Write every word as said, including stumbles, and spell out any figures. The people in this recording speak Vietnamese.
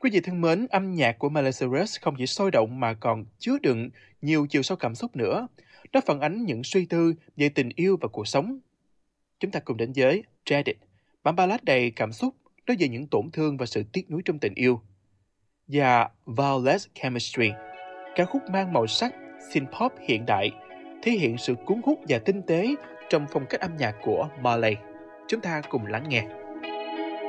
Quý vị thân mến, âm nhạc của Miley Cyrus không chỉ sôi động mà còn chứa đựng nhiều chiều sâu cảm xúc nữa. Nó phản ánh những suy tư về tình yêu và cuộc sống. Chúng ta cùng đến với Jaded, bản ballad đầy cảm xúc nói về những tổn thương và sự tiếc nuối trong tình yêu. Và Violets Chemistry, ca khúc mang màu sắc synth-pop hiện đại, thể hiện sự cuốn hút và tinh tế trong phong cách âm nhạc của Miley. Chúng ta cùng lắng nghe.